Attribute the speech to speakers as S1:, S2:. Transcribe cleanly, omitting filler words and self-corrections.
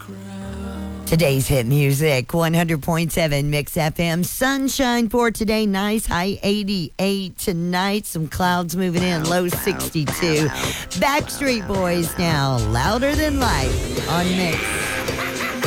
S1: Today's hit music, 100.7 Mix FM. Sunshine for today, nice, high 88 tonight. Some clouds moving in, low 62. Backstreet Boys now, louder than life on Mix.